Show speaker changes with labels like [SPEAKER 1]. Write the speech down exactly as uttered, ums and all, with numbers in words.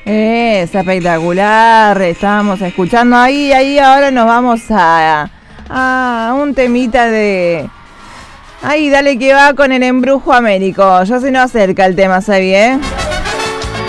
[SPEAKER 1] Es espectacular. Estábamos escuchando ahí, ahí ahora nos vamos a, a un temita de... Ahí, dale que va con el embrujo Américo. Ya se nos acerca el tema, ¿sabes?